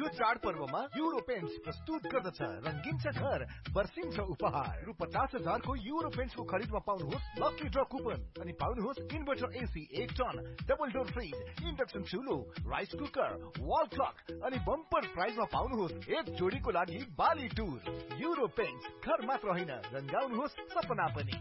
यो चाडपर्वमा euro paints प्रस्तुत गर्दछ रंगीन छ घर बर्सिन्छ उपहार रु 50,000 को युरो पेन्ट्स को खरिदमा पाउनुहोस् लकी ड्र कुपन अनि पाउनुहोस् inverter AC 1 ton double door fridge induction चुलो rice cooker wall clock अनि बम्पर प्राइजमा पाउनुहोस् एक जोडीको लागि बाली टुर युरो पेन्ट्स घर मात्र होइन रंगाउनुहोस् सपना पनि।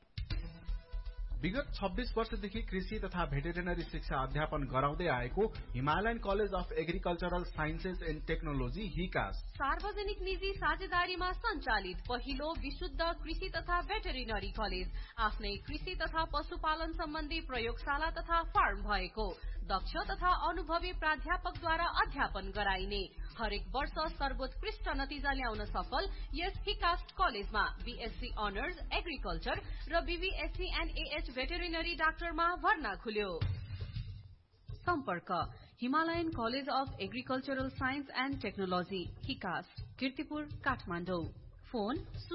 विगत 26 वर्षदेखि कृषि तथा भेटेरिनरी शिक्षा अध्यापन गराउँदै आएको Himalayan college of agricultural sciences and technology हिकास सार्वजनिक निजी साझेदारीमा सञ्चालित पहिलो विशुद्ध कृषि तथा भेटेरिनरी कलेज आफ्नै कृषि तथा पशुपालन सम्बन्धी प्रयोगशाला तथा फार्म भएको दक्ष तथा अनुभवी प्राध्यापकद्वारा अध्यापन गराइने हरेक वर्ष सर्वोत्कृष्ट नतिजा ल्याउन सफल यस हिकास कलेजमा बीएससी अनर्स एग्रिकल्चर र बीबीएससी एन्ड एएच भेटेरिनरी डाक्टरमा भर्ना खुल्यो। सम्पर्क Himalayan college of agricultural science and technology हिकास Kirtipur Kathmandu phone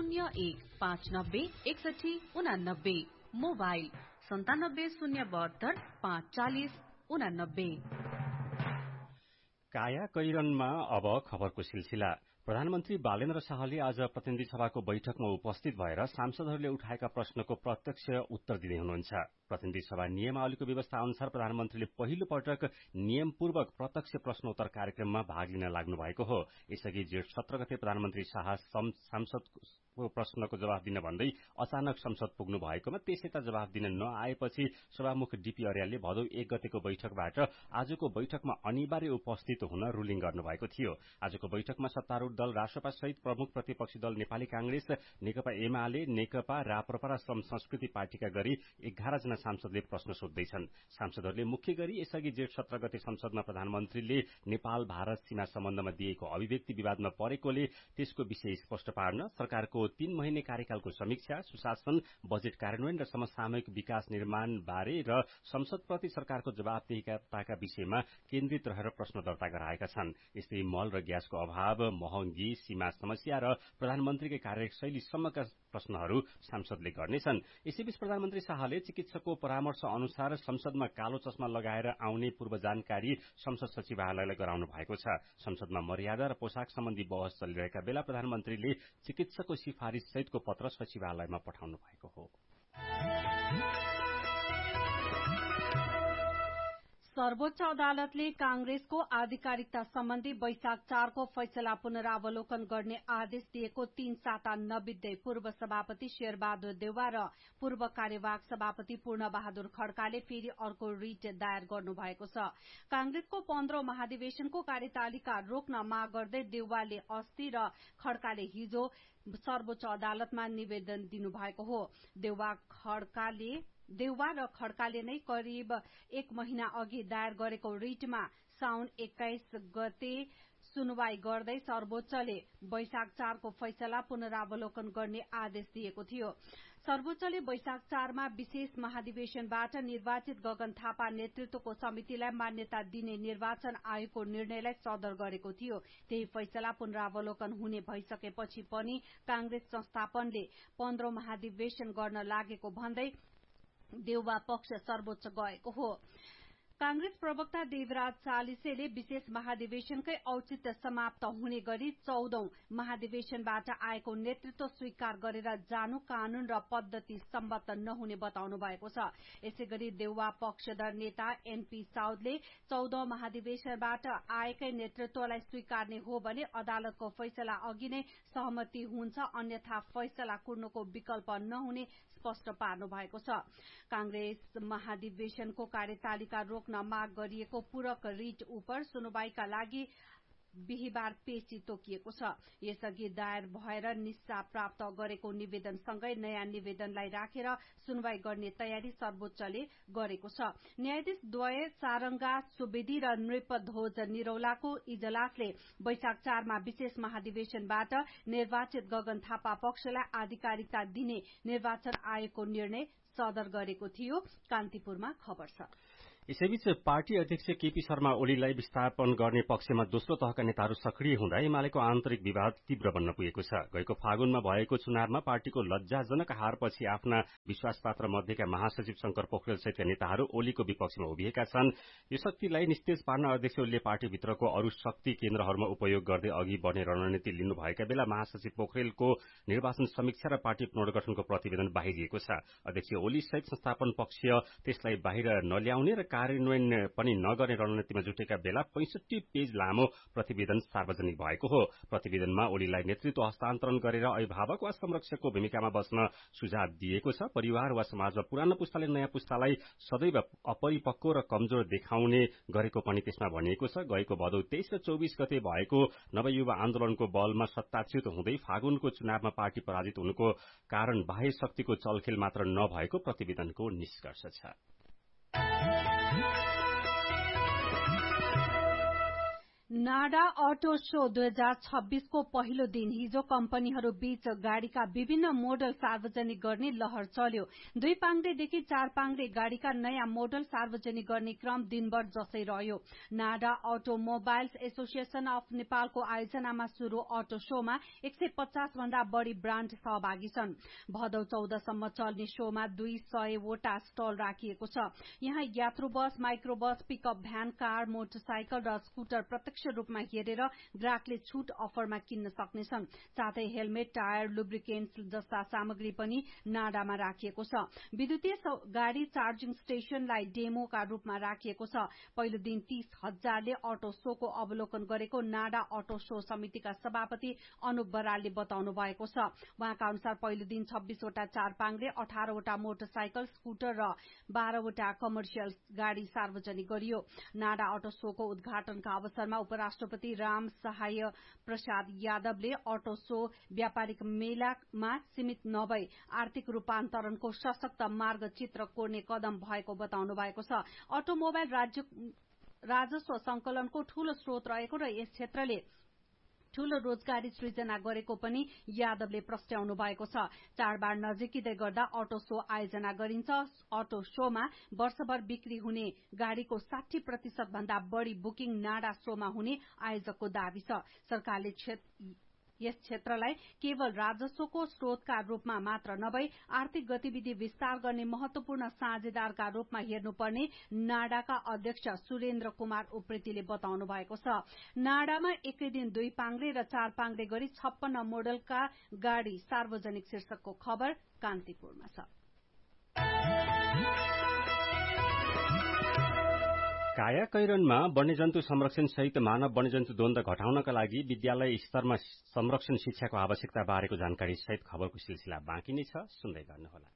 01596188 mobile 9702254089। काया कैरनमा अब खबरको सिलसिला। प्रधानमन्त्री बालेन्द्र शाहले आज प्रतिनिधि सभाको बैठकमा उपस्थित भएर सांसदहरूले उठाएका प्रश्नको प्रत्यक्ष उत्तर दिँदै हुनुहुन्छ। प्रतिनिधि सभा नियमावलीको व्यवस्था अनुसार प्रधानमन्त्रीले पहिलो पटक नियमपूर्वक प्रत्यक्ष प्रश्नोत्तर कार्यक्रममा भाग लिन लाग्नु भएको हो। यसअघि जेठ 17 गते प्रधानमन्त्री शाह सांसदको प्रश्नको जवाफ दिन भन्दै अचानक संसद पुग्नु भएकोमा त्यसैता जवाफ दिन नआएपछि सभामुख डीपी अर्यालले भदौ 1 गतेको बैठकबाट आजको बैठकमा अनिवार्य उपस्थित हुन रुलिङ गर्नुभएको थियो। आजको बैठकमा सत्तारूढ़ दल राष्ट्रपा सहित प्रमुख प्रतिपक्षी दल नेपाली कांग्रेस नेकपा एमाले नेकपा राप्रपा र श्रम संस्कृति पार्टीका गरी 11 जना सांसदले प्रश्न सोध्दैछन्। सांसदहरूले मुख्य गरी यसअघि जेठ 17 गते संसदमा प्रधानमन्त्रीले नेपाल भारत सीमा सम्बन्धमा दिएको अभिव्यक्ति विवादमा परेकोले त्यसको विषय स्पष्ट पार्न सरकारको 3 महिने कार्यकालको समीक्षा सुशासन बजेट कार्यान्वयन र समसामयिक विकास निर्माण बारे र संसदप्रति सरकारको जवाफदेहिताका विषयमा केन्द्रित रहेर प्रश्न दर्ता गराएका छन्। यस्तै मल र ग्यासको अभाव महँगी सीमा समस्या र प्रधानमन्त्रीकै कार्यशैली सम्मका प्रश्नहरू सांसदले गर्नेछन्। यसैबीच प्रधानमन्त्री शाहले चिकित्सकको परामर्श अनुसार संसदमा कालो चस्मा लगाएर आउने पूर्व जानकारी संसद सचिवालयलाई गराउनु भएको छ। संसदमा मर्यादा र पोशाक सम्बन्धी बहस चलिरहेका बेला प्रधानमन्त्रीले चिकित्सकको सिफारिश सहितको पत्र सचिवालयमा पठाउनु भएको हो। सर्वोच्च अदालतले कांग्रेसको आधिकारिकता सम्बन्धी वैशाख 4 को फैसला पुनरावलोकन गर्ने आदेश दिएको 3 साता नबित्दै पूर्व सभापति शेरबहादुर देउवा र पूर्व कार्यवाहक सभापति पूर्ण बहादुर खड्काले फेरि अर्को रिट दायर गर्नुभएको छ। कांग्रेसको 15औं महाधिवेशनको कार्यतालिका रोक्न माग गर्दै देउवाले अस्ति र खड्काले हिजो सर्वोच्च अदालतमा निवेदन दिनुभएको हो। देउवा र खड्काले नै करिब 1 महिना अघि दायर गरेको रिटमा साउन 21 गते सुनवाई गर्दै सर्वोच्चले वैशाख 4 को फैसला पुनरावलोकन गर्ने आदेश दिएको थियो। सर्वोच्चले वैशाख 4 मा विशेष महाधिवेशनबाट निर्वाचित गगन थापा नेतृत्वको समितिलाई मान्यता दिने निर्वाचन आयोगको निर्णयलाई सदर गरेको थियो। त्यही फैसला पुनरावलोकन हुने भइसकेपछि पनि कांग्रेस संस्थापनले 15औं महाधिवेशन गर्न लागेको भन्दै देउवा पक्ष सर्वोच्च गएको हो। कांग्रेस प्रवक्ता देवराज चालिसेले विशेष महाधिवेशनकै औचित्य समाप्त हुने गरी 14औं महाधिवेशनबाट आएको नेतृत्व स्वीकार गरेर जानु कानून र पद्धति सम्मत नहुने बताउनु भएको छ। यसैगरी देउवा पक्षधर नेता एनपी साउदले 14औं महाधिवेशनबाट आएकै नेतृत्वलाई स्वीकार्ने हो भने अदालतको फैसला अघि नै सहमति हुन्छ अन्यथा फैसला कुर्नुको विकल्प नहुने स्पष्ट पार्नु भएको छ। कांग्रेस महाधिवेशनको कार्यतालिका रोक्न माग गरिएको पूरक रिट उप सुनवाईका लागि बिहीबार पेशी तोकिएको छ। यसअघि दायर भएर निस्सा प्राप्त गरेको निवेदनसँगै नयाँ निवेदनलाई राखेर सुनवाई गर्ने तयारी सर्वोच्चले गरेको छ। न्यायाधीश द्वय सारंगा सुवेदी र नृपध्वज निरौलाको इजलासले वैशाख 4 मा विशेष महाधिवेशनबाट निर्वाचित गगन थापा पक्षलाई आधिकारिकता दिने निर्वाचन आयोगको निर्णय सदर गरेको थियो। कान्तिपुरमा खबर छ। यसैबीच पार्टी अध्यक्ष केपी शर्मा ओलीलाई विस्थापन गर्ने पक्षमा दोस्रो तहका नेताहरू सक्रिय हुँदा एमालेको आन्तरिक विवाद तीव्र बन्न पुगेको छ। गएको फागुनमा भएको चुनावमा पार्टीको लज्जाजनक हारपछि आफ्ना विश्वासपात्र मध्येका महासचिव शंकर पोखरेल सहितका नेताहरू ओलीको विपक्षमा उभिएका छन्। यो शक्तिलाई निस्तेज पार्न अध्यक्ष ओलीले पार्टीभित्रको अरू शक्ति केन्द्रहरूमा उपयोग गर्दै अघि बढ्ने रणनीति लिनुभएका बेला महासचिव पोखरेलको निर्वाचन समीक्षा र पार्टी पुनर्गठनको प्रतिवेदन बाहिरिएको छ। अध्यक्ष ओली सहित संस्थापन पक्ष त्यसलाई बाहिर नल्याउने र कार्यान्वयन पनि नगर्ने रणनीतिमा जुटेका बेला 65 पेज लामो प्रतिवेदन सार्वजनिक भएको हो। प्रतिवेदनमा ओलीलाई नेतृत्व हस्तान्तरण गरेर अभिभावक वा संरक्षकको भूमिकामा बस्न सुझाव दिएको छ। परिवार वा समाजमा पुरानो पुस्ताले नयाँ पुस्तालाई सदैव अपरिपक्व र कमजोर देखाउने गरेको पनि त्यसमा भनिएको छ। गएको भदौ 23 र 24 गते भएको नवयुवा आन्दोलनको बलमा सत्ताच्युत हुँदै फागुनको चुनावमा पार्टी पराजित हुनुको कारण बाह्य शक्तिको चलखेल मात्र नभएको प्रतिवेदनको निष्कर्ष छ। नाडा अटो शो 2026 को पहिलो दिन हिजो कम्पनीहरू बीच गाड़ीका विभिन्न मोडल सार्वजनिक गर्ने लहर चल्यो। 2 पाङ्ग्रेदेखि 4 पाङ्ग्रे गाड़ीका नयाँ मोडल सार्वजनिक गर्ने क्रम दिनभर जसै रह्यो। नाडा अटोमोबाइल्स एसोसिएशन अफ नेपालको आयोजनामा शुरू अटो शोमा 150 भन्दा बढ़ी ब्राण्ड सहभागी छन्। भदौ 14 सम्म चल्ने शोमा 200 वटा स्टल राखिएको छ। यहाँ यात्रु बस, माइक्रो बस, पिकअप भ्यान, कार, मोटरसाइकल र स्कुटर प्रत्यक्ष रूपमा हेरेर ग्राहकले छूट अफरमा किन्न सक्नेछन्। साथै हेलमेट, टायर, लुब्रिकेन्ट्स जस्ता सामग्री पनि नाडामा राखिएको छ। विद्युतीय गाड़ी चार्जिङ स्टेशनलाई डेमोका रूपमा राखिएको छ। पहिलो दिन 30,000ले अटो शोको अवलोकन गरेको नाडा अटो शो समितिका सभापति अनुप बरालले बताउनु भएको छ। उहाँका अनुसार पहिलो दिन 26 वटा 4 पाङ्ग्रे, 18 वटा मोटरसाइकल, स्कुटर र 12 वटा कमर्सियल गाड़ी सार्वजनिक गरियो। नाडा अटो शोको उद्घाटनका अवसरमा उपराष्ट्रपति राम सहाय प्रसाद यादवले अटो शो व्यापारिक मेलामा सीमित नभई आर्थिक रूपान्तरणको सशक्त मार्गचित्र कोर्ने कदम भएको बताउनु भएको छ। अटोमोबाइल राजस्व संकलनको ठूलो स्रोत रहेको र यस क्षेत्रले ठूलो रोजगारी सृजना गरेको पनि यादवले प्रस्ट्याउनु भएको छ। चाडबाड नजिकिँदै गर्दा अटो शो आयोजना गरिन्छ। अटो शोमा वर्षभर बिक्री हुने गाड़ीको 60% भन्दा बढ़ी बुकिङ नाडा शोमा हुने आयोजकको दावी छ। सरकारले यस क्षेत्रलाई केवल राजस्वको स्रोतका रूपमा मात्र नभई आर्थिक गतिविधि विस्तार गर्ने महत्वपूर्ण साझेदारका रूपमा हेर्नुपर्ने नाडाका अध्यक्ष सुरेन्द्र कुमार उप्रेतीले बताउनु भएको छ। नाडामा एकै दिन 2 पाङ्ग्रे र 4 पाङ्ग्रे गरी 56 मोडलका गाड़ी सार्वजनिक शीर्षकको खबर कान्तिपुरमा छ। कायाकैरनमा वन्यजन्तु संरक्षण सहित मानव वन्यजन्तु द्वन्द घटाउनका लागि विद्यालय स्तरमा संरक्षण शिक्षाको आवश्यकता बारेको जानकारी सहित खबरको सिलसिला बाँकी नै छ, सुन्दै गर्नुहोला।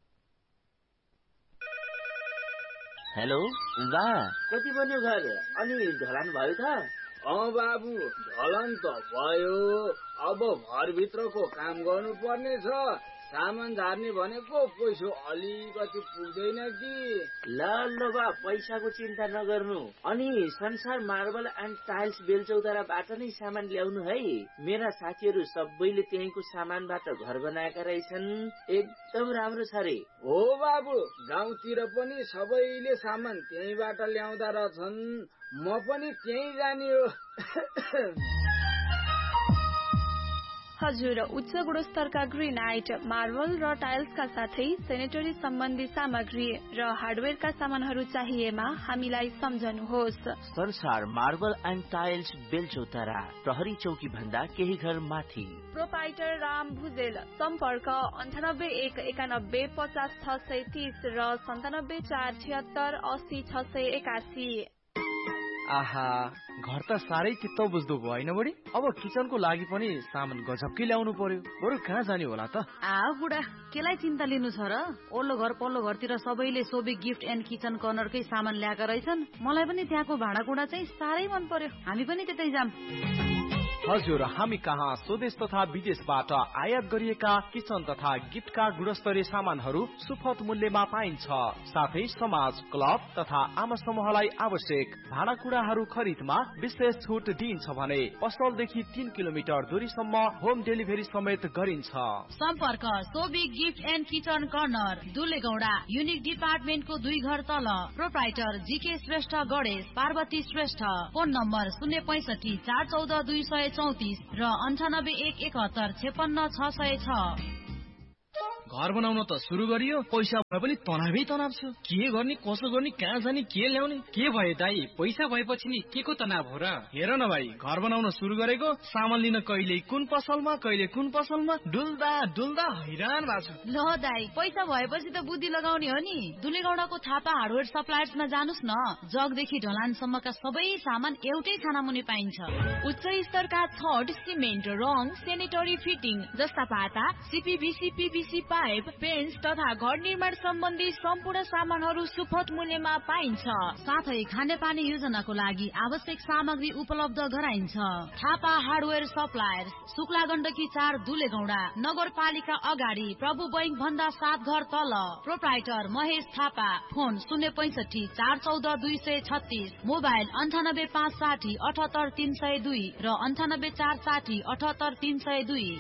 हेलो बा, कति बन्यो घर? अनि ढलान भयो त? बाबु, ढलान त भयो, अब घरभित्रको काम गर्नुपर्ने छ। सामान झार्ने भनेको पैसा अलिकति पुग्दैन कि। ल बा, पैसाको चिन्ता नगर्नु। अनि संसार मार्बल एन्ड टाइल्स बेलचौताराबाट नै सामान ल्याउनु है। मेरा साथीहरू सबैले त्यहीँको सामानबाट घर बनाएका रहेछन्। एकदम राम्रो छ रे। हो बाबु, गाउँतिर पनि सबैले सामान त्यहीँबाट ल्याउँदा रहेछन्। म पनि त्यहीँ जाने हो। हजुर, उच्च गुणस्तरका ग्रेनाइट, मार्बल र टाइल्सका साथै सेनेटरी सम्बन्धी सामग्री र हार्डवेयरका सामानहरू चाहिएमा हामीलाई सम्झनुहोस्। संसार मार्बल एन्ड टाइल्स बेलचौतारा, प्रहरी चौकी भन्दा केही घर माथि। प्रोपाइटर राम भुजेल। सम्पर्क 9819150630 र 9746780681। आहा, घर त साह्रै चित्त बुझ्दो भयो होइन बढी? अब किचनको लागि पनि सामान गजबकै ल्याउनु पर्यो। बरु कहाँ जाने होला त? बुढा, केलाई चिन्ता लिनु छ र? ओल्लो घर पल्लो घरतिर सबैले सोबी गिफ्ट एन्ड किचन कर्नरकै सामान ल्याएका रहेछन्। मलाई पनि त्यहाँको भाँडाकुँडा चाहिँ साह्रै मन पर्यो। हामी पनि त्यतै जाम। हजुर, हामी कहाँ स्वदेश तथा विदेशबाट आयात गरिएका किचन तथा गिफ्टका गुणस्तरीय सामानहरू सुपथ मूल्यमा पाइन्छ। साथै समाज, क्लब तथा आमा समूहलाई आवश्यक भाँडाकुँडाहरू खरिदमा विशेष छुट दिइन्छ भने पसलदेखि 3 किलोमिटर दूरीसम्म होम डेलिभरी समेत गरिन्छ। सम्पर्क Sobi gift and kitchen corner, दुलेगौडा, unique डिपार्टमेन्टको 2 घर तल। Proprietor GK Shrestha Ganesh, Parvati Shrestha. Phone number 065 414 234 र 9811755606। घर बनाउन त सुरु गरियो, पैसा भए पनि तनावै तनाव छ। के गर्ने, कसो गर्ने, कहाँ जाने, के ल्याउने? के भयो दाई, पैसा भएपछि नि के को तनाव हो र? हेर न भाइ, घर बनाउन सुरु गरेको, सामान लिन कहिले कुन पसलमा कहिले कुन पसलमा डुल्दा डुल्दा हैरान भएको छु। ल दाई, पैसा भएपछि त बुद्धि लगाउने हो नि। दुलेगौडाको थापा हार्डवेयर सप्लायर्समा जानुस् न। जगदेखि ढलानसम्मका सबै सामान एउटै छानामुनि पाइन्छ। उच्च स्तरका छड, सिमेन्ट, रङ, सेनेटरी फिटिङ जस्ता पाता, सीपीवीसी, पीवीसी पाइप, पेन्ट्स तथा घर निर्माण सम्बन्धी सम्पूर्ण सामानहरू सुपथ मूल्यमा पाइन्छ। साथै खानेपानी योजनाको लागि आवश्यक सामग्री उपलब्ध गराइन्छ। थापा हार्डवेयर सप्लायर्स, शुक्ला गण्डकी 4, दुलेगौडा, नगरपालिका अगाडि, प्रभु बैंक भन्दा 7 घर तल। Proprietor Mahesh Thapa. Phone 065 414 236, mobile 98560 78 302 र 98460 78 302।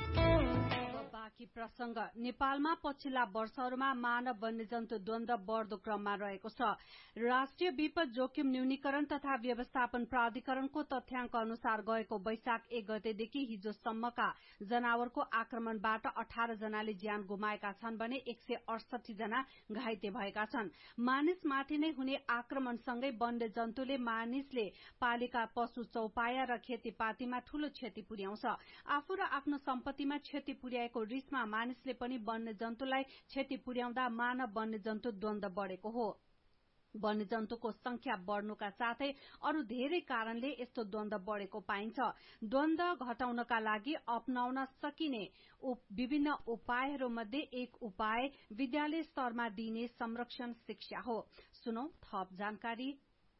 प्रसंग नेपालमा पछिल्ला वर्षहरूमा मानव वन्यजन्तु द्वन्द्व बढ्दो क्रममा रहेको छ। राष्ट्रिय विपद जोखिम न्यूनीकरण तथा व्यवस्थापन प्राधिकरणको तथ्याङ्क अनुसार गएको वैशाख 1 गतेदेखि हिजोसम्मका जनावरको आक्रमणबाट 18 जनाले ज्यान गुमाएका छन् भने 168 जना घाइते भएका छन्। मानिसमाथि नै हुने आक्रमणसँगै वन्यजन्तुले मानिसले पालेका पशु चौपाया र खेतीपातीमा ठूलो क्षति पुर्याउँछ। आफू र आफ्नो सम्पत्तिमा क्षति पुर्याएको रिसमा मानिसले पनि वन्यजन्तुलाई क्षति पुर्याउँदा मानव वन्यजन्तु द्वन्द्व बढेको हो। वन्यजन्तुको संख्या बढ्नुका साथै अरू धेरै कारणले यस्तो द्वन्द्व बढेको पाइन्छ। द्वन्द्व घटाउनका लागि अपनाउन सकिने विभिन्न उपायहरूमध्ये एक उपाय विद्यालय स्तरमा दिइने संरक्षण शिक्षा हो। सुनौ थप जानकारी।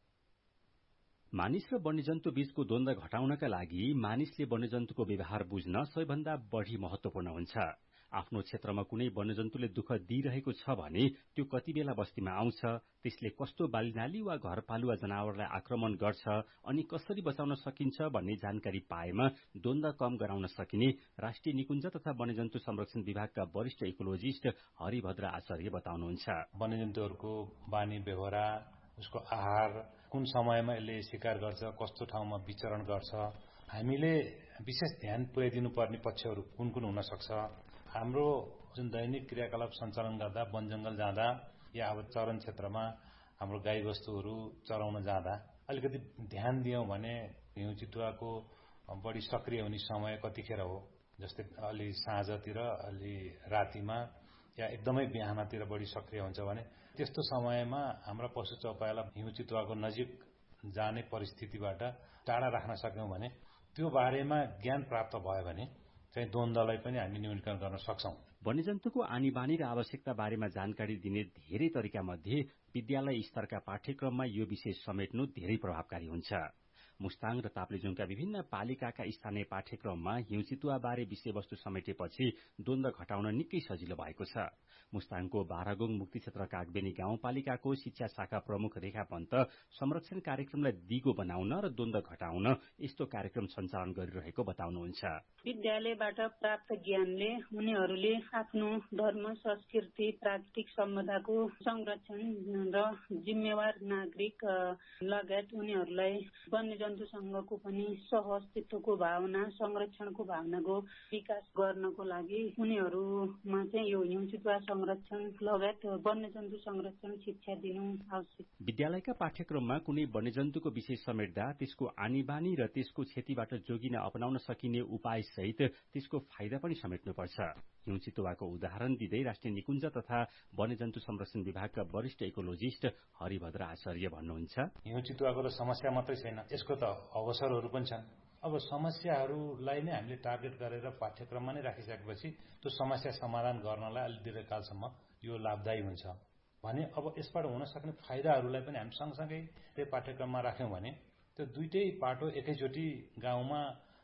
मानिस र वन्यजन्तु बीचको द्वन्द्व घटाउनका लागि मानिसले वन्यजन्तुको व्यवहार बुझ्न सबैभन्दा बढ़ी महत्वपूर्ण हुन्छ। आफ्नो क्षेत्रमा कुनै वन्यजन्तुले दुःख दिइरहेको छ भने त्यो कति बेला बस्तीमा आउँछ, त्यसले कस्तो बालीनाली वा घरपालुवा जनावरलाई आक्रमण गर्छ अनि कसरी बचाउन सकिन्छ भन्ने जानकारी पाएमा द्वन्द्व कम गराउन सकिने राष्ट्रिय निकुञ्ज तथा वन्यजन्तु संरक्षण विभागका वरिष्ठ इकोलोजिस्ट हरिभद्र आचार्य बताउनुहुन्छ। वन्यजन्तुहरूको बानी बेहोरा, उसको आहार, कुन समयमा यसले शिकार गर्छ, कस्तो ठाउँमा विचरण गर्छ, हामीले विशेष ध्यान पुर्याइदिनु पर्ने पक्षहरू कुन कुन हुन सक्छ। हाम्रो जुन दैनिक क्रियाकलाप सञ्चालन गर्दा वन जंगल जाँदा या अब चरण क्षेत्रमा हाम्रो गाई वस्तुहरू चराउन जाँदा अलिकति ध्यान दियौं भने हिउँ चितुवाको बढी सक्रिय हुने समय कतिखेर हो, जस्तै अलि साँझतिर, अलि रातिमा या एकदमै बिहानतिर बढी सक्रिय हुन्छ भने त्यस्तो समयमा हाम्रा पशु चौपायालाई हिउँ चितुवाको नजिक जाने परिस्थितिबाट टाढा राख्न सक्यौं भने त्यो बारेमा ज्ञान प्राप्त भयो भने चाहिँ द्वन्द्वलाई पनि हामी न्यूनीकरण गर्न सक्छौं। वन्यजन्तुको आनी बानी र आवश्यकता बारेमा जानकारी दिने धेरै तरिका मध्ये विद्यालय स्तरका पाठ्यक्रममा यो विषय समेट्नु धेरै प्रभावकारी हुन्छ। मुस्ताङ र ताप्लेजुङका विभिन्न पालिकाका स्थानीय पाठ्यक्रममा हिउँचितुवा बारे विषयवस्तु समेटेपछि द्वन्द्व घटाउन निकै सजिलो भएको छ। मुस्ताङको बाह्रगोङ मुक्ति क्षेत्र कागबेनी गाउँपालिकाको शिक्षा शाखा प्रमुख रेखा पन्त संरक्षण कार्यक्रमलाई दिगो बनाउन र द्वन्द्व घटाउन यस्तो कार्यक्रम सञ्चालन गरिरहेको बताउनुहुन्छ। विद्यालयबाट प्राप्त ज्ञानले उनीहरूले आफ्नो धर्म, संस्कृति, प्राकृतिक सम्पदाको संरक्षण र जिम्मेवार नागरिक लगायत उनीहरूलाई वन्यजन्तुसँगको पनि सह-अस्तित्वको भावना, संरक्षणको भावनाको विकास गर्नको लागि उनीहरूमा चाहिँ यो हिउँचितुवा संरक्षण लगायत वन्यजन्तु संरक्षण शिक्षा दिनु आवश्यक। विद्यालयका पाठ्यक्रममा कुनै वन्यजन्तुको विषय समेट्दा त्यसको आनीबानी र त्यसको क्षतिबाट जोगिन अपनाउन सकिने उपाय सहित त्यसको फाइदा पनि समेट्नुपर्छ। हिउँचितुवाको उदाहरण दिँदै राष्ट्रिय निकुञ्ज तथा वन्यजन्तु संरक्षण विभागका वरिष्ठ इकोलोजिस्ट हरिभद्र आचार्य भन्नुहुन्छ, हिउँचितुवाको त समस्या मात्रै छैन, यसको त अवसरहरू पनि छन्। अब समस्याहरूलाई नै हामीले टार्गेट गरेर पाठ्यक्रममा नै राखिसकेपछि त्यो समस्या समाधान गर्नलाई अलि दीर्घकालसम्म यो लाभदायी हुन्छ भने अब यसबाट हुन सक्ने फाइदाहरूलाई पनि हामी सँगसँगै त्यही पाठ्यक्रममा राख्यौं भने त्यो दुईटै पाटो एकैचोटि गाउँमा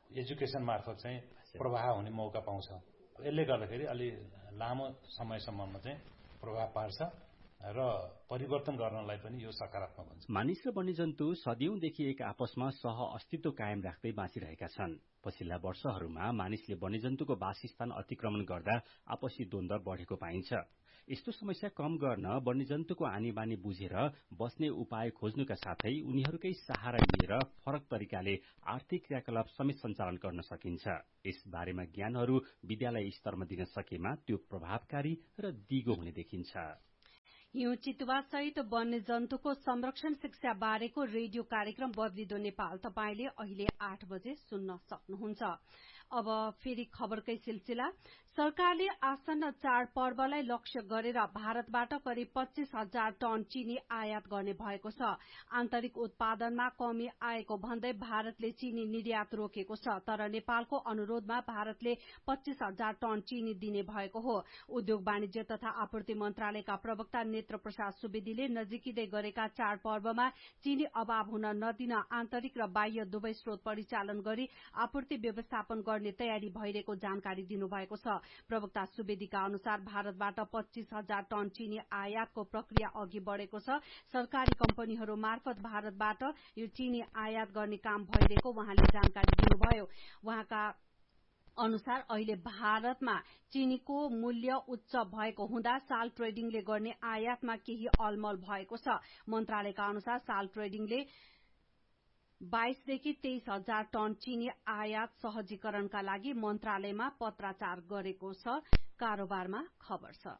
एजुकेसन मार्फत चाहिँ प्रवाह हुने मौका पाउँछ। यसले गर्दाखेरि अलि लामो समयसम्ममा चाहिँ प्रभाव पार्छ र परिवर्तन गर्नलाई पनि यो सकारात्मक हुन्छ। मानिस र वन्यजन्तु सदियौंदेखि एक आपसमा सह अस्तित्व कायम राख्दै बाँचिरहेका छन्। पछिल्ला वर्षहरूमा मानिसले वन्यजन्तुको वासस्थान अतिक्रमण गर्दा आपसी द्वन्द्व बढ़ेको पाइन्छ। यस्तो समस्या कम गर्न वन्यजन्तुको आनी बानी बुझेर बस्ने उपाय खोज्नुका साथै उनीहरूकै सहारा लिएर फरक तरिकाले आर्थिक क्रियाकलाप समेत सञ्चालन गर्न सकिन्छ। यस बारेमा ज्ञानहरू विद्यालय स्तरमा दिन सकेमा त्यो प्रभावकारी र दिगो हुने देखिन्छ। हिउँ चितुवा सहित वन्यजन्तुको संरक्षण शिक्षा बारेको रेडियो कार्यक्रम बदलिदो नेपाल तपाईले अहिले 8 बजे सुन्न सक्नुहुन्छ। अब फेरि खबरकै सिलसिला। सरकारले आसन्न चाडपर्वलाई लक्ष्य गरेर भारतबाट करिब 25,000 टन चिनी आयात गर्ने भएको छ। आन्तरिक उत्पादनमा कमी आएको भन्दै भारतले चिनी निर्यात रोकेको छ, तर नेपालको अनुरोधमा भारतले 25,000 टन चिनी दिने भएको हो। उद्योग वाणिज्य तथा आपूर्ति मन्त्रालयका प्रवक्ता नेत्र प्रसाद सुवेदीले नजिकै गरेका चाडपर्वमा चिनी अभाव हुन नदिन आन्तरिक र बाह्य दुवै स्रोत परिचालन गरी आपूर्ति व्यवस्थापन गर्ने तयारी भइरहेको जानकारी दिनुभएको छ। प्रवक्ता सुवेदीका अनुसार भारतबाट 25,000 टन चिनी आयातको प्रक्रिया अघि बढ़ेको छ। सरकारी कम्पनीहरू मार्फत भारतबाट यो चिनी आयात गर्ने काम भइरहेको उहाँले जानकारी दिनुभयो। उहाँका अनुसार अहिले भारतमा चिनीको मूल्य उच्च भएको हुँदा साल ट्रेडिङले गर्ने आयातमा केही अलमल भएको छ। मन्त्रालयका अनुसार साल ट्रेडिङले 22,000 देखि 23,000 टन चिनी आयात सहजीकरणका लागि मन्त्रालयमा पत्राचार गरेको छ। कारोबारमा खबर छ।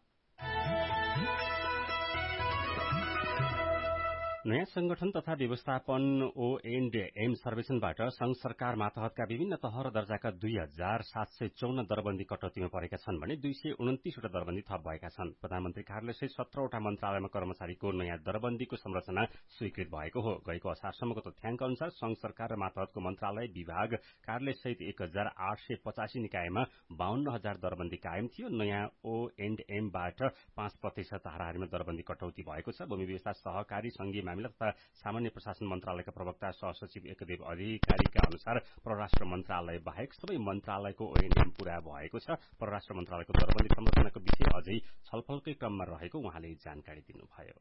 नयाँ संगठन तथा व्यवस्थापन O&M सर्वेक्षणबाट संघ सरकार मातहतका विभिन्न तह र दर्जाका 2,754 दरबन्दी कटौतीमा परेका छन् भने 229 वटा दरबन्दी थप भएका छन्। प्रधानमन्त्री कार्यालयसहित 17 वटा मन्त्रालयमा कर्मचारीको नयाँ दरबन्दीको संरचना स्वीकृत भएको हो। गएको असारसम्मको तथ्याङ्क अनुसार संघ सरकार र मातहतको मन्त्रालय विभाग कार्यालयसहित 1,885 निकायमा 52,000 दरबन्दी कायम थियो। नयाँ O&Mबाट 5% हाराहारीमा दरबन्दी कटौती भएको छ। भूमि व्यवस्था सहकारी संघीय मामिला तथा सामान्य प्रशासन मन्त्रालयका प्रवक्ता सहसचिव एकदेव अधिकारीका अनुसार परराष्ट्र मन्त्रालय बाहेक सबै मन्त्रालयको O&M पूरा भएको छ। परराष्ट्र मन्त्रालयको दरबन्दी संरचनाको विषय अझै छलफलकै क्रममा रहेको उहाँले जानकारी दिनुभयो।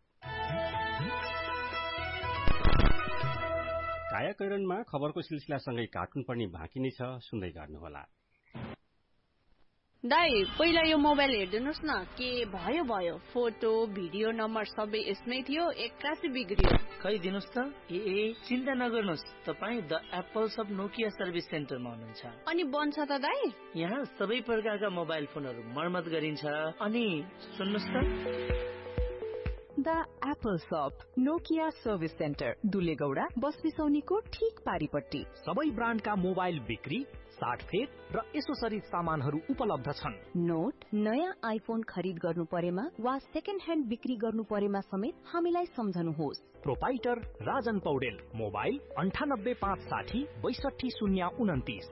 कायाकरणमा खबरको सिलसिलासँगै कार्टुन पनि बाँकी नै छ, सुन्दै गर्नुहोला। दाइ पहिला यो मोबाइल हेर्दिनुस् न, के भयो फोटो भिडियो नम्बर सबै यसमै थियो, एक्कासी बिग्रियो। खै दिनुस् त। चिन्ता नगर्नुहोस्, तपाईँ the apples of Nokia service सेन्टरमा हुनुहुन्छ। अनि बन्छ त दाइ? यहाँ सबै प्रकारका मोबाइल फोनहरू मर्मत गरिन्छ। अनि सुन्नुहोस् त, द एप्पल शप नोकिया सर्भिस सेन्टर दुलेगौडा बस बिसौनीको ठीक पारिपट्टि। सबै ब्रान्डका मोबाइल बिक्री, साटफेर र एसोसरिज सामानहरू उपलब्ध छन्। नोट नयाँ आइफोन खरिद गर्नु परेमा वा सेकेन्ड ह्यान्ड बिक्री गर्नु परेमा समेत हामीलाई सम्झनुहोस्। Proprietor Rajan Paudel, mobile 9856 62029।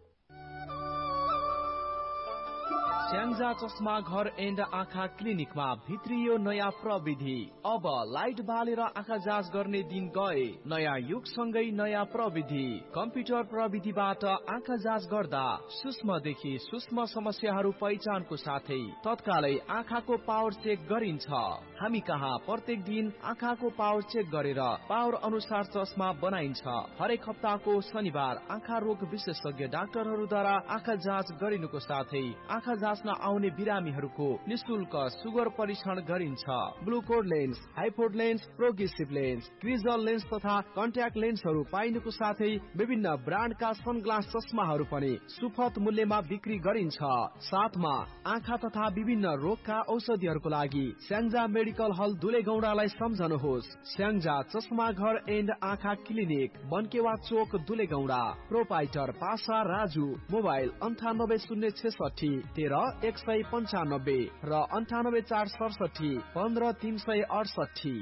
स्याङ्जा चस्मा घर एन्ड आँखा क्लिनिकमा भित्रियो नयाँ प्रविधि। अब लाइट बालेर आँखा जाँच गर्ने दिन गए। नयाँ युगसँगै नयाँ प्रविधि। कम्प्युटर प्रविधिबाट आँखा जाँच गर्दा सूक्ष्मदेखि सूक्ष्म समस्याहरू पहिचानको साथै तत्कालै आँखाको पावर चेक गरिन्छ। हामी कहाँ प्रत्येक दिन आँखाको पावर चेक गरेर पावर अनुसार चस्मा बनाइन्छ। हरेक हप्ताको शनिबार आँखा रोग विशेषज्ञ डाक्टरहरूद्वारा आँखा जाँच गरिनुको साथै आँखा जाँच्न आउने बिरामीहरूको निशुल्क सुगर परीक्षण गरिन्छ। ग्लुकोड lens, हाइपोड lens, progressive lens, क्रिजल lens तथा कन्ट्याक्ट लेन्सहरू पाइनुको साथै विभिन्न ब्रान्डका सनग्लास चस्माहरू पनि सुपथ मूल्यमा बिक्री गरिन्छ। साथमा आँखा तथा विभिन्न रोगका औषधिहरूको लागि स्याङ्जा मेडिकल हल दुलेगौडालाई सम्झनुहोस्। स्याङ्जा चस्मा घर एन्ड आँखा क्लिनिक, बनकेवा चोक दुलेगौडा। प्रोपाइटर पासा राजु, मोबाइल 9806 13 195 र 98467 15368।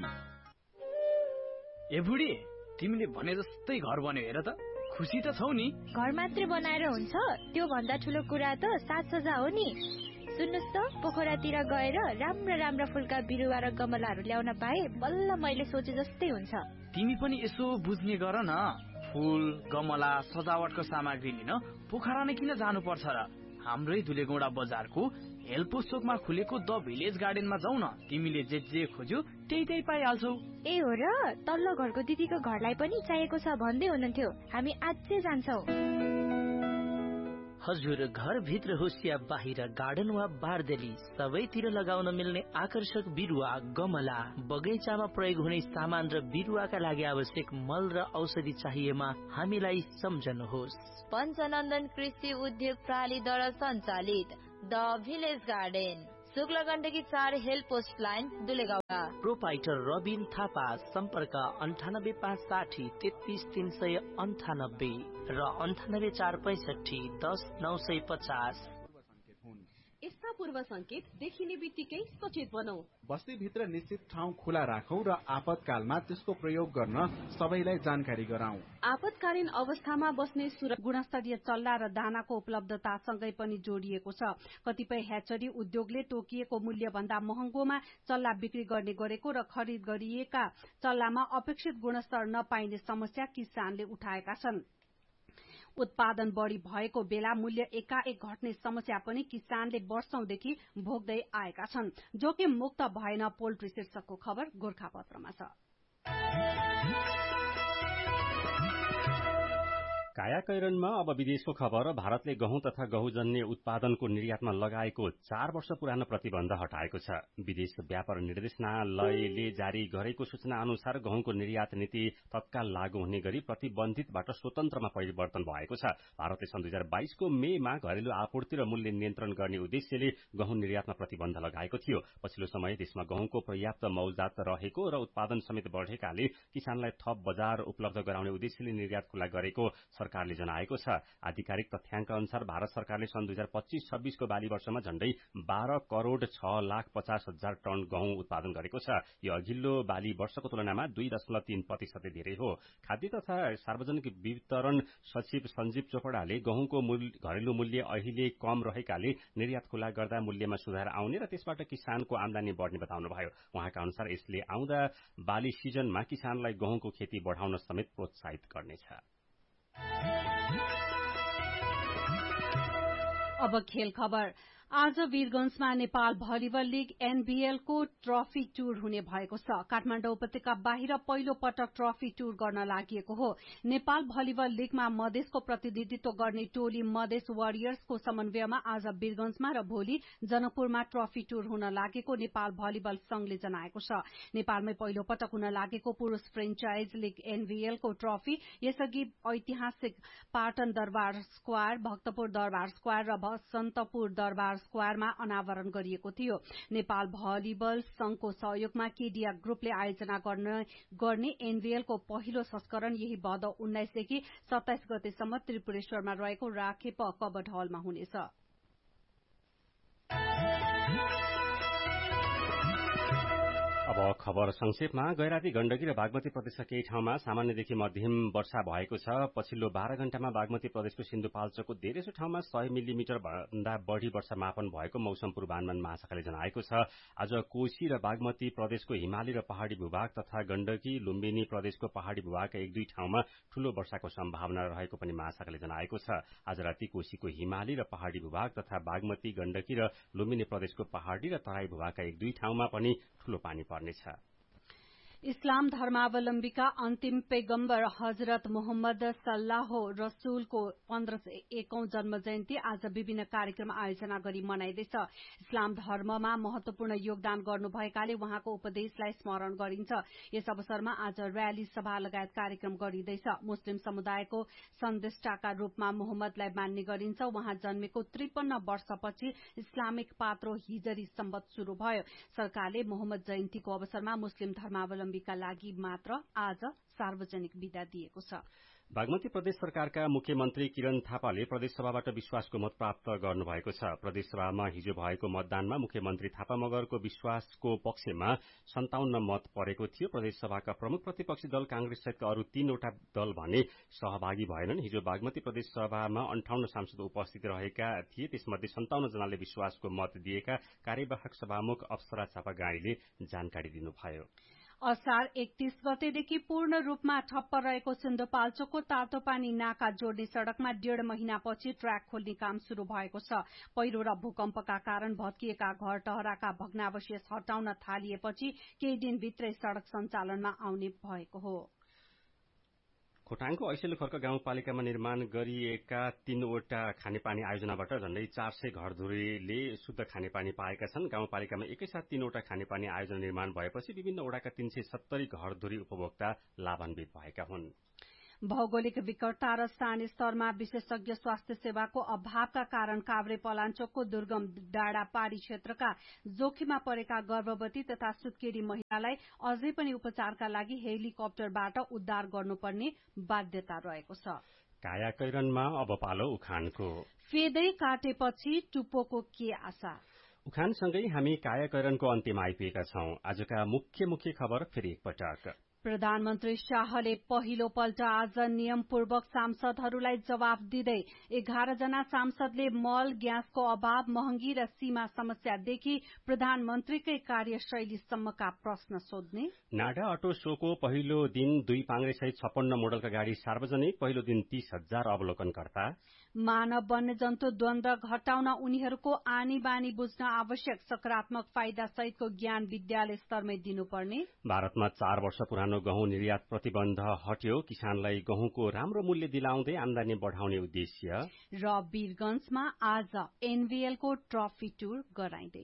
ए बुढी, तिमीले भने जस्तै घर बन्यो हेर त, खुसी त छौ नि? घर मात्रै बनाएर हुन्छ? त्यो भन्दा ठुलो कुरा त साज-सज्जा हो नि। सुन्नुस् त, पोखरातिर गएर राम्रा फुलका बिरुवा र गमलाहरू ल्याउन पाए बल्ल मैले सोचे जस्तै हुन्छ। तिमी पनि यसो बुझ्ने गर न। फूल, गमला, सजावटको सामग्री लिन पोखरा नै किन जानु पर्छ र? हाम्रै धुलेगौडा बजारको हेल्पो चोकमा खुलेको द भिलेज गार्डनमा जाऊ न। तिमीले जे खोज्यौ त्यही पाइहाल्छौ। ए हो र? तल्लो घरको दिदीको घरलाई पनि चाहिएको छ भन्दै हुनुहुन्थ्यो। हामी आजै जान्छौ। हजुर, घरभित्र होस् या बाहिर, गार्डन वा बारदेली, सबैतिर लगाउन मिल्ने आकर्षक बिरुवा, गमला, बगैँचामा प्रयोग हुने सामान र बिरुवाका लागि आवश्यक मल र औषधि चाहिएमा हामीलाई सम्झनुहोस्। पञ्चनन्दन कृषि उद्योग प्रणालीद्वारा सञ्चालित the village garden, Shukla Gandaki 4 help post line, दुलेगौडा। Proprietor Rabin Thapa, सम्पर्क 98560 33398 र 98465 10950। यस्ता पूर्व संकेत देखिने बित्तिकै सचेत बनौं। बस्तीभित्र निश्चित ठाउँ खुला राखौं र आपतकालमा त्यसको प्रयोग गर्न सबैलाई जानकारी गराउँ। आपतकालीन अवस्थामा बस्ने गुणस्तरीय चल्ला र दानाको उपलब्धतासँगै पनि जोडिएको छ। कतिपय ह्याचरी उद्योगले तोकिएको मूल्य भन्दा महँगोमा चल्ला बिक्री गर्ने गरेको र खरिद गरिएका चल्लामा अपेक्षित गुणस्तर नपाइने समस्या किसानले उठाएका छन्। उत्पादन बढ़ी भएको बेला मूल्य एकाएक घट्ने समस्या पनि किसानले वर्षौंदेखि भोग्दै आएका छन्। जोखिम मुक्त भएन पोल्ट्री शीर्षकको खबर गोर्खापत्रमा छ। कायाकैरनमा अब विदेशको खबर। भारतले गहुँ तथा गहुँजन्य उत्पादनको निर्यातमा लगाएको 4 वर्ष पुरानो प्रतिबन्ध हटाएको छ। विदेश व्यापार निर्देशनालयले जारी गरेको सूचना अनुसार गहुँको निर्यात नीति तत्काल लागू हुने गरी प्रतिबन्धितबाट स्वतन्त्रमा परिवर्तन भएको छ। भारतले सन् 2022 को मेमा घरेलु आपूर्ति र मूल्य नियन्त्रण गर्ने उद्देश्यले गहुँ निर्यातमा प्रतिबन्ध लगाएको थियो। पछिल्लो समय देशमा गहुँको पर्याप्त मौजात रहेको र उत्पादन समेत बढ़ेकाले किसानलाई थप बजार उपलब्ध गराउने उद्देश्यले निर्यात खुला गरेको सरकारले जनाएको छ। आधिकारिक तथ्याङ्क अनुसार भारत सरकारले सन् 2025-26 को बाली वर्षमा झण्डै 12 करोड़ 6,50,000 टन गहुँ उत्पादन गरेको छ। यो अघिल्लो बाली वर्षको तुलनामा 2.3% धेरै हो। खाद्य तथा सार्वजनिक वितरण सचिव सञ्जीव चोपडाले गहुँको घरेलु मूल्य अहिले कम रहेकाले निर्यात खुला गर्दा मूल्यमा सुधार आउने र त्यसबाट किसानको आमदानी बढ़ने बताउनुभयो। उहाँका अनुसार यसले आउँदा बाली सिजनमा किसानलाई गहुँको खेती बढ़ाउन समेत प्रोत्साहित गर्नेछ। अब खेल खबर। आज वीरगंजमा नेपाल भलिबल लीग एनबीएल को ट्रफी टूर हुने भएको छ। काठमाडौँ उपत्यका बाहिर पहिलो पटक ट्रफी टूर गर्न लागि हो। नेपाल भलिबल लीगमा मधेसको प्रतिनिधित्व गर्ने टोली मधेस वारियर्सको समन्वयमा आज वीरगंजमा र भोलि जनकपुरमा ट्रफी टूर हुन लागेको नेपाल भलिबल संघले जनाएको छ। नेपालमै पहिलो पटक हुन लागेको पुरूष फ्रेन्चाइज लीग एनबीएल को ट्रफी यसअघि ऐतिहासिक पाटन दरबार स्क्वायर, भक्तपुर दरबार स्क्वायर र बसन्तपुर दरबार स्क्वायरमा अनावरण गरिएको थियो। नेपाल भलिबल संघको सहयोगमा केडिया ग्रुपले आयोजना गर्ने एनबीएल को पहिलो संस्करण यही भदौ 19 देखि 27 गतेसम्म त्रिपुरेश्वरमा रहेको राखेप कबड हलमा हुनेछ। अब खबर संक्षेपमा। गैराती गण्डकी र बागमती प्रदेशका केही ठाउँमा सामान्यदेखि मध्यम वर्षा भएको छ। पछिल्लो 12 घण्टामा बागमती प्रदेशको सिन्धुपाल्चोकको धेरैसो ठाउँमा 100 मिलिमिटर भन्दा बढ़ी वर्षा मापन भएको मौसम पूर्वानुमान महाशाखाले जनाएको छ। आज कोशी र बागमती प्रदेशको हिमाली र पहाड़ी भूभाग तथा गण्डकी लुम्बिनी प्रदेशको पहाड़ी भूभागका 1-2 ठाउँमा ठूलो वर्षाको सम्भावना रहेको पनि महाशाखाले जनाएको छ। आज राति कोशीको हिमाली र पहाड़ी भूभाग तथा बागमती, गण्डकी र लुम्बिनी प्रदेशको पहाड़ी र तराई भूभागका 1-2 ठाउँमा पनि ठूलो पानी पर्नेछ। इस्लाम धर्मावलम्बीका अन्तिम पैगम्बर हजरत मोहम्मद सल्लाह रसूलको 1501औं जन्म जयन्ती आज विभिन्न कार्यक्रम आयोजना गरी मनाइँदैछ। इस्लाम धर्ममा महत्वपूर्ण योगदान गर्नुभएकाले उहाँको उपदेशलाई स्मरण गरिन्छ। यस अवसरमा आज र्याली, सभा लगायत कार्यक्रम गरिँदैछ। मुस्लिम समुदायको सन्देष्टाका रूपमा मोहम्मदलाई मान्ने गरिन्छ। उहाँ जन्मेको 53 वर्षपछि इस्लामिक पात्रो हिजरी सम्बत शुरू भयो। सरकारले मोहम्मद जयन्तीको अवसरमा मुस्लिम धर्मावलम्बी का लागि मात्र आज सार्वजनिक विदा दिएको छ। बागमती प्रदेश सरकारका मुख्यमन्त्री किरण थापाले प्रदेशसभाबाट विश्वासको मत प्राप्त गर्नुभएको छ। प्रदेशसभामा हिजो भएको मतदानमा मुख्यमन्त्री थापा मगरको विश्वासको पक्षमा 57 मत परेको थियो। प्रदेशसभाका प्रमुख प्रतिपक्षी दल कांग्रेस सहितका अरू 3 वटा दल भने सहभागी भएनन्। हिजो बागमती प्रदेशसभामा 58 सांसद उपस्थित रहेका थिए। त्यसमध्ये 57 जनाले विश्वासको मत दिएका कार्यवाहक सभामुख अप्सरा चापागाईले जानकारी दिनुभयो। असार 31 गतेदेखि पूर्ण रूपमा ठप्प रहेको सिन्धुपाल्चोकको तातोपानी नाका जोड्ने सड़कमा 1.5 महिनापछि ट्र्याक खोल्ने काम शुरू भएको छ। पहिरो र भूकम्पका कारण भत्किएका घर टहराका भग्नावशेष हटाउन थालिएपछि केही दिनभित्रै सड़क सञ्चालनमा आउने भएको हो। खोटाङको ऐसेलुखर्क गाउँपालिकामा निर्माण गरिएका 3वटा खानेपानी आयोजनाबाट झण्डै 400 घरधुरीले शुद्ध खानेपानी पाएका छन्। गाउँपालिकामा एकैसाथ 3वटा खानेपानी आयोजना निर्माण भएपछि विभिन्न वडाका 370 घरधुरी उपभोक्ता लाभान्वित भएका हुन्। भौगोलिक विकटता र स्थानीय स्तरमा विशेषज्ञ स्वास्थ्य सेवाको अभावका कारण काभ्रे पलाञ्चोकको दुर्गम डाँडापारी क्षेत्रका जोखिममा परेका गर्भवती तथा सुत्केरी महिलालाई अझै पनि उपचारका लागि हेलिकप्टरबाट उद्धार गर्नुपर्ने बाध्यता रहेको छ। कायाकैरनमा अब पालो उखानको। फेदै काटेपछि टुप्पोको के आशा। उखानसँगै हामी कायाकैरनको अन्त्यमा आइपुगेका छौं। आजका मुख्य खबर फेरि एकपटक। प्रधानमन्त्री शाहले पहिलो पल्ट आज नियमपूर्वक सांसदहरूलाई जवाफ दिँदै 11 जना सांसदले मल, ग्यासको अभाव, महँगी र सीमा समस्यादेखि प्रधानमन्त्रीकै कार्यशैलीसम्मका प्रश्न सोध्ने। नाडा अटो शोको पहिलो दिन 2 पाङ्ग्रे सहित 56 मोडलका गाड़ी सार्वजनिक। पहिलो दिन 30,000 अवलोकनकर्ता। मानव वन्यजन्तु द्वन्द्व घटाउन उनीहरूको आनी बानी बुझ्न आवश्यक सकारात्मक फाइदा सहितको ज्ञान विद्यालय स्तरमै दिनुपर्ने। भारतमा 4 वर्ष पुरानो गहुँ निर्यात प्रतिबन्ध हट्यो। किसानलाई गहुँको राम्रो मूल्य दिलाउँदै आमदानी बढ़ाउने उद्देश्य। र वीरगंजमा आज एनबीएलको ट्रफी टूर गराइँदै।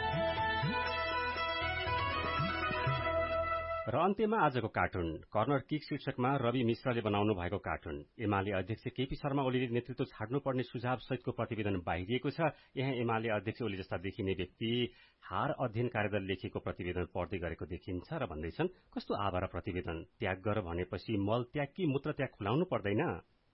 र अन्त्यमा आजको कार्टुन कर्नर किक शीर्षकमा रवि मिश्रले बनाउनु भएको कार्टुन। एमाले अध्यक्ष केपी शर्मा ओलीले नेतृत्व छाड्नुपर्ने सुझाव सहितको प्रतिवेदन बाहिरिएको छ। यहाँ एमाले अध्यक्ष ओली जस्ता देखिने व्यक्ति हार अध्ययन कार्यदल लेखेको प्रतिवेदन पढ्दै गरेको देखिन्छ र भन्दैछन्, कस्तो आभार प्रतिवेदन। त्याग गर भनेपछि मल त्याग कि मूत्र त्याग खुलाउनु पर्दैन।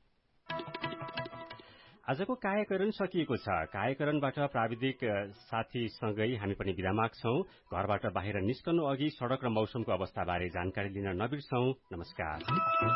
आजको कायाकरण सकिएको छ। कायाकरणबाट प्राविधिक साथीसँगै हामी पनि बिदा माग्छौं। घरबाट बाहिर निस्कनु अघि सड़क र मौसमको अवस्थाबारे जानकारी लिन नबिर्सौं। नमस्कार।